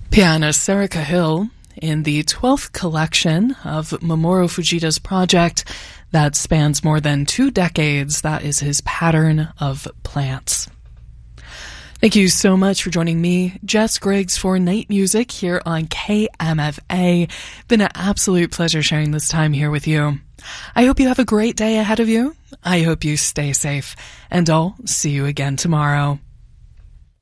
Pianist Sarah Cahill in the 12th collection of Mamoru Fujita's project that spans more than 2 decades. That is his Pattern of Plants. Thank you so much for joining me, Jess Griggs, for Night Music here on KMFA. Been an absolute pleasure sharing this time here with you. I hope you have a great day ahead of you. I hope you stay safe, and I'll see you again tomorrow.